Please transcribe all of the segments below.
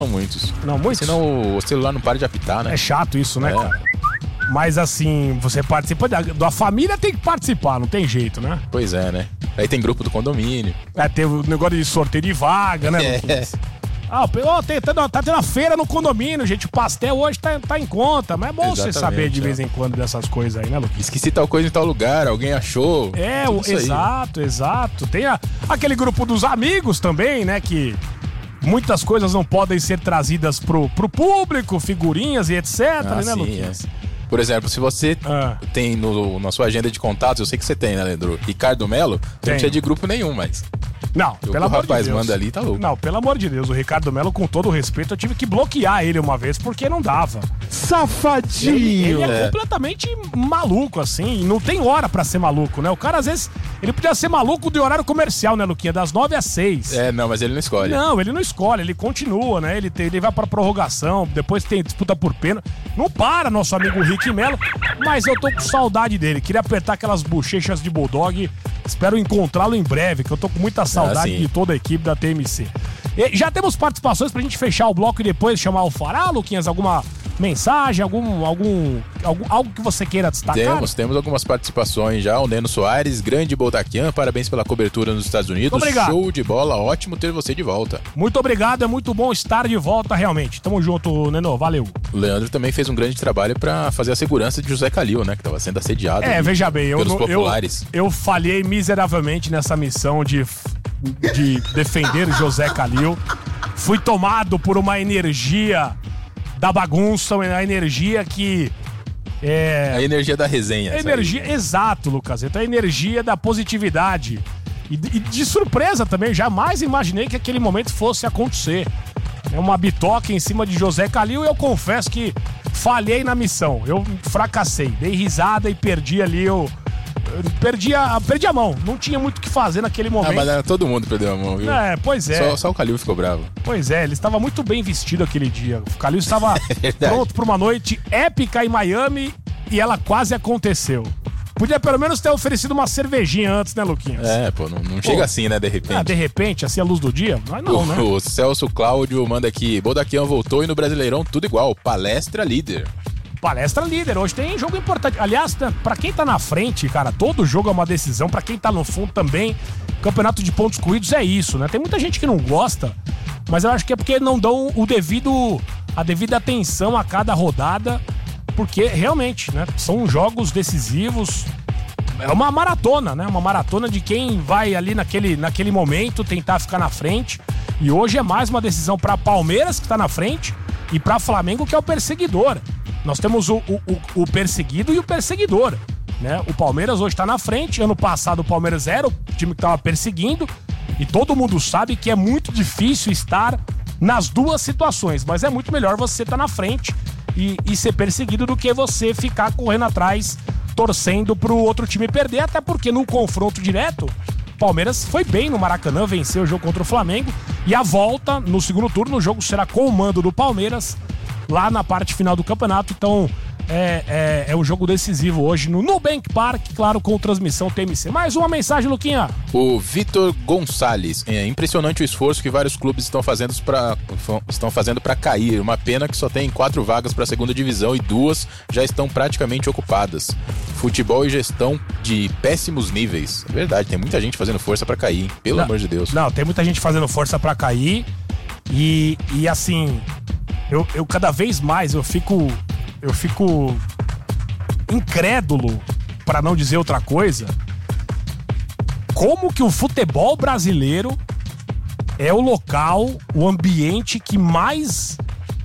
muitos. Não, muitos? Senão o celular não para de apitar, né? É chato isso, né, cara? Mas assim, você participa da família, tem que participar, não tem jeito, né? Pois é, né? Aí tem grupo do condomínio. Tem o negócio de sorteio de vaga, né, Luquinhas? Tá tendo a feira no condomínio, gente. O pastel hoje tá em conta. Mas é bom você saber de vez em quando dessas coisas aí, né, Luquinhas? Esqueci tal coisa em tal lugar, alguém achou. Exato. Tem aquele grupo dos amigos também, né, que muitas coisas não podem ser trazidas pro público, figurinhas e etc, né, Luquinhas? Por exemplo, se você tem na sua agenda de contatos, eu sei que você tem, né, Leandro? Ricardo Melo, não tinha de grupo nenhum, mas... Não, pelo amor de Deus. O rapaz manda ali, tá louco. Não, pelo amor de Deus, o Ricardo Melo, com todo o respeito, eu tive que bloquear ele uma vez porque não dava. Safadinho! Ele é completamente maluco, assim, e não tem hora pra ser maluco, né? O cara, às vezes, ele podia ser maluco de horário comercial, né, Luquinha? Das 9 às 6. Não, mas ele não escolhe. Não, ele não escolhe, ele continua, né? Ele vai pra prorrogação, depois tem disputa por pênalti. Não para, nosso amigo Rick Melo, mas eu tô com saudade dele. Queria apertar aquelas bochechas de bulldog. Espero encontrá-lo em breve, que eu tô com muita saudade de toda a equipe da TMC. E já temos participações pra gente fechar o bloco e depois chamar o Fará, Luquinhas? Alguma mensagem, algo que você queira destacar? Temos algumas participações já. O Neno Soares, grande Boldaquian, parabéns pela cobertura nos Estados Unidos. Muito obrigado. Show de bola, ótimo ter você de volta. Muito obrigado, é muito bom estar de volta realmente. Tamo junto, Neno, valeu. O Leandro também fez um grande trabalho pra fazer a segurança de José Calil, né, que tava sendo assediado veja bem, pelos populares. Eu falhei miseravelmente nessa missão de defender José Calil. Fui tomado por uma energia da bagunça, a energia que a energia da resenha. Exato, Lucas. Então a energia da positividade. E de surpresa também, jamais imaginei que aquele momento fosse acontecer. É uma bitoca em cima de José Calil e eu confesso que falhei na missão. Eu fracassei, dei risada e perdi ali perdi a mão. Não tinha muito o que fazer naquele momento. Mas todo mundo perdeu a mão, viu? Pois é. Só o Calil ficou bravo. Pois é, ele estava muito bem vestido aquele dia. O Calil estava pronto para uma noite épica em Miami e ela quase aconteceu. Podia pelo menos ter oferecido uma cervejinha antes, né, Luquinhas? Não chega assim, né, de repente. De repente, assim, a luz do dia? Mas não, né? O Celso Cláudio manda aqui, Boldaquian voltou e no Brasileirão tudo igual, palestra líder. Palestra líder, hoje tem jogo importante. Aliás, pra quem tá na frente, cara, todo jogo é uma decisão. Pra quem tá no fundo também, campeonato de pontos corridos é isso, né? Tem muita gente que não gosta, mas eu acho que é porque não dão a devida atenção a cada rodada, porque realmente, né, são jogos decisivos. É uma maratona, né? Uma maratona de quem vai ali naquele momento tentar ficar na frente. E hoje é mais uma decisão pra Palmeiras, que tá na frente, e pra Flamengo, que é o perseguidor. Nós temos o perseguido e o perseguidor, né? O Palmeiras hoje tá na frente. Ano passado o Palmeiras era o time que tava perseguindo. E todo mundo sabe que é muito difícil estar nas duas situações. Mas é muito melhor você estar na frente e ser perseguido do que você ficar correndo atrás, torcendo pro outro time perder. Até porque no confronto direto, o Palmeiras foi bem no Maracanã, venceu o jogo contra o Flamengo. E a volta no segundo turno, o jogo será com o mando do Palmeiras lá na parte final do campeonato. Então é um jogo decisivo hoje no Nubank Park, claro, com transmissão TMC. Mais uma mensagem, Luquinha. O Vitor Gonçalves, é impressionante o esforço que vários clubes estão fazendo para cair. Uma pena que só tem 4 vagas para a segunda divisão e 2 já estão praticamente ocupadas. Futebol e gestão de péssimos níveis. É verdade, tem muita gente fazendo força para cair, hein? Pelo amor de Deus. Não, tem muita gente fazendo força para cair e assim, eu cada vez mais eu fico incrédulo, para não dizer outra coisa, como que o futebol brasileiro é o local, o ambiente que mais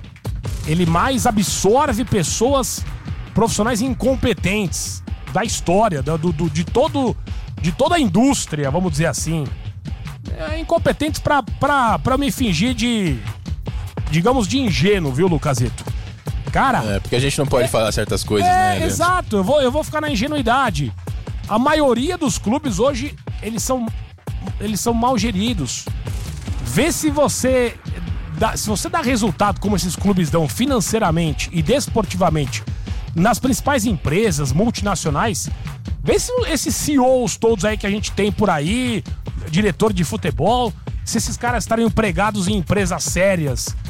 absorve pessoas profissionais incompetentes da história, de toda a indústria, vamos dizer assim. Incompetentes pra me fingir digamos, de ingênuo, viu, Lucasito? Cara... porque a gente não pode falar certas coisas, né? Exato, eu vou ficar na ingenuidade. A maioria dos clubes hoje, eles são mal geridos. Vê se você dá resultado como esses clubes dão financeiramente e desportivamente nas principais empresas multinacionais, vê se esses CEOs todos aí que a gente tem por aí, diretor de futebol, se esses caras estarem empregados em empresas sérias,